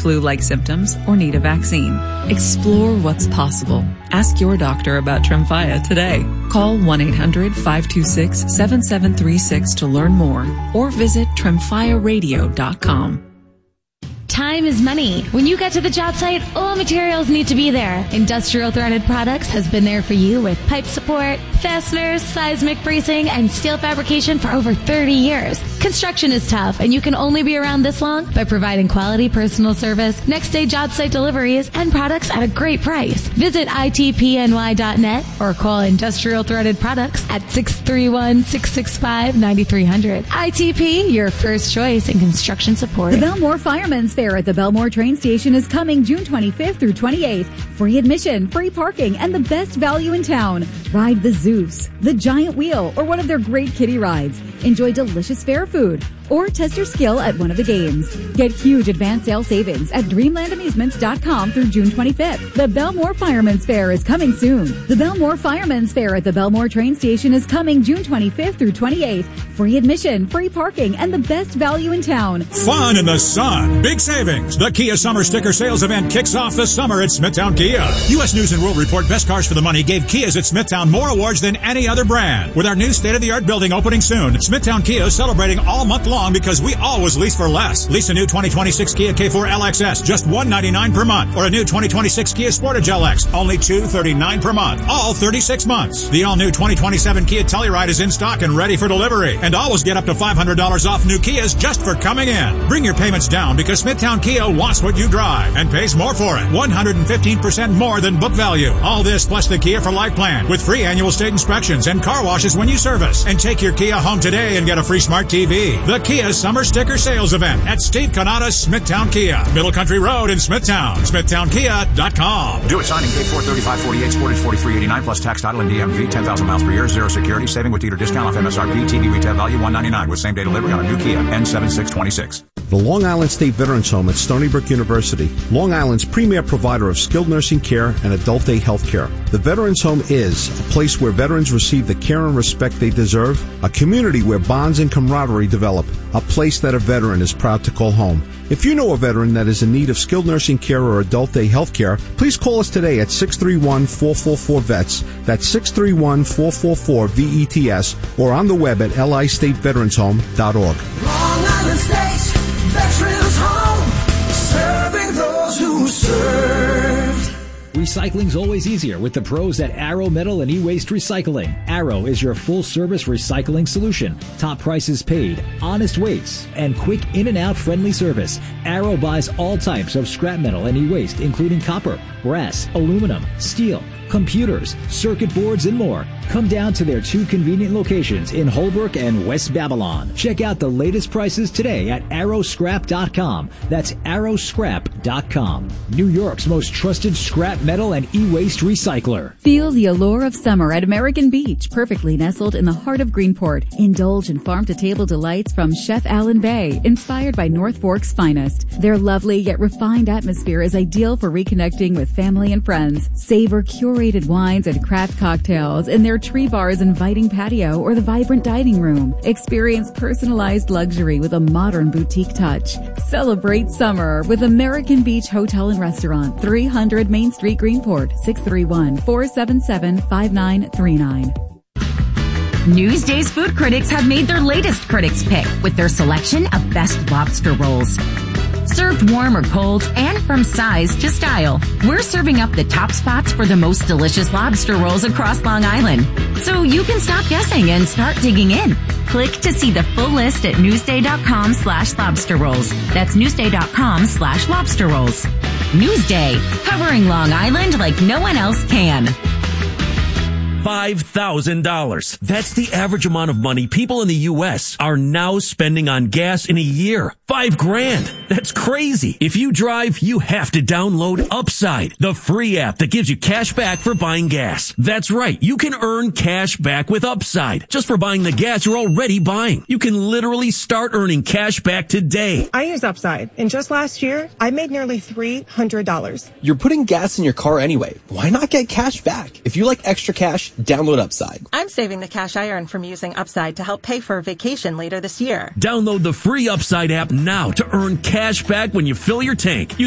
flu-like symptoms or need a vaccine. Explore what's possible. Ask your doctor about Tremfya today. Call 1-800-526-7736 to learn more or visit TremfyaRadio.com. Time is money. When you get to the job site, all materials need to be there. Industrial Threaded Products has been there for you with pipe support, fasteners, seismic bracing, and steel fabrication for over 30 years. Construction is tough, and you can only be around this long by providing quality personal service, next-day job site deliveries, and products at a great price. Visit itpny.net or call Industrial Threaded Products at 631-665-9300. ITP, your first choice in construction support. The Belmore Firemen's Fair at the Belmore train station is coming June 25th through 28th. Free admission, free parking, and the best value in town. Ride the Zeus, the Giant Wheel, or one of their great kiddie rides. Enjoy delicious fair food, or test your skill at one of the games. Get huge advance sale savings at DreamlandAmusements.com through June 25th. The Belmore Firemen's Fair is coming soon. The Belmore Firemen's Fair at the Belmore train station is coming June 25th through 28th. Free admission, free parking, and the best value in town. Fun in the sun. Big savings. The Kia Summer Sticker Sales Event kicks off the summer at Smithtown Kia. U.S. News & World Report Best Cars for the Money gave Kias at Smithtown more awards than any other brand. With our new state-of-the-art building opening soon, Smithtown Kia is celebrating all month long because we always lease for less. Lease a new 2026 Kia K4 LXS, just $199 per month. Or a new 2026 Kia Sportage LX, only $239 per month. All 36 months. The all-new 2027 Kia Telluride is in stock and ready for delivery. And always get up to $500 off new Kias just for coming in. Bring your payments down because Smithtown Kia wants what you drive and pays more for it. 115% more than book value. All this plus the Kia for Life plan with free annual state inspections and car washes when you service. And take your Kia home today and get a free smart TV. The Kia Summer Sticker Sales Event at Steve Canada's Smithtown Kia, Middle Country Road in Smithtown. SmithtownKia.com. Do it signing K4 3548, Sportage 4389 plus tax, title, and DMV, 10,000 miles per year, zero security, saving with dealer discount off MSRP, TV retail value $199 with same day delivery on a new Kia N7626. The Long Island State Veterans Home at Stony Brook University, Long Island's premier provider of skilled nursing care and adult day health care. The Veterans Home is a place where veterans receive the care and respect they deserve, a community where bonds and camaraderie develop, a place that a veteran is proud to call home. If you know a veteran that is in need of skilled nursing care or adult day health care, please call us today at 631-444-VETS. That's 631-444-VETS or on the web at listateveteranshome.org. Long Island State Veterans Home, serving those who served. Recycling's always easier with the pros at Arrow Metal and E-Waste Recycling. Arrow is your full-service recycling solution. Top prices paid, honest weights, and quick in-and-out friendly service. Arrow buys all types of scrap metal and e-waste, including copper, brass, aluminum, steel, computers, circuit boards, and more. Come down to their two convenient locations in Holbrook and West Babylon. Check out the latest prices today at arrowscrap.com. That's arrowscrap.com. New York's most trusted scrap metal and e-waste recycler. Feel the allure of summer at American Beach, perfectly nestled in the heart of Greenport. Indulge in farm-to-table delights from Chef Alan Bay, inspired by North Fork's finest. Their lovely yet refined atmosphere is ideal for reconnecting with family and friends. Savor curated wines and craft cocktails in their Tree Bar's inviting patio or the vibrant dining room. Experience personalized luxury with a modern boutique touch. Celebrate summer with American Beach Hotel and Restaurant, 300 Main Street, Greenport, 631-477-5939. Newsday's food critics have made their latest critics pick with their selection of best lobster rolls. Served warm or cold and from size to style, we're serving up the top spots for the most delicious lobster rolls across Long Island. So you can stop guessing and start digging in. Click to see the full list at newsday.com/lobster rolls. That's newsday.com/lobster rolls. Newsday, covering Long Island like no one else can. $5,000. That's the average amount of money people in the U.S. are now spending on gas in a year. $5,000. That's crazy. If you drive, you have to download Upside, the free app that gives you cash back for buying gas. That's right. You can earn cash back with Upside just for buying the gas you're already buying. You can literally start earning cash back today. I use Upside, and just last year, I made nearly $300. You're putting gas in your car anyway. Why not get cash back? If you like extra cash, download Upside. I'm saving the cash I earn from using Upside to help pay for a vacation later this year. Download the free Upside app now to earn cash back when you fill your tank.